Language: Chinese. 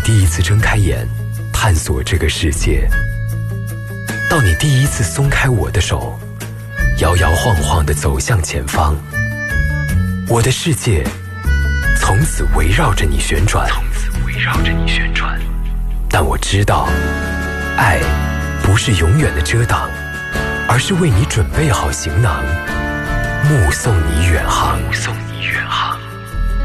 第一次睁开眼，探索这个世界；到你第一次松开我的手，摇摇晃晃地走向前方。我的世界从此围绕着你旋转，但我知道，爱不是永远的遮挡，而是为你准备好行囊，目送你远航。